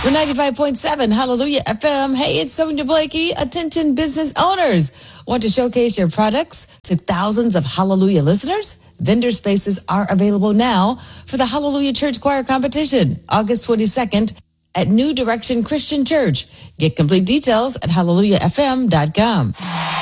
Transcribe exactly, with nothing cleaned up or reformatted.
We're ninety-five point seven Hallelujah F M. Hey, it's Sonia Blakey. Attention business owners. Want to showcase your products to thousands of Hallelujah listeners? Vendor spaces are available now for the Hallelujah Church Choir Competition, August twenty-second at New Direction Christian Church. Get complete details at hallelujah f m dot com.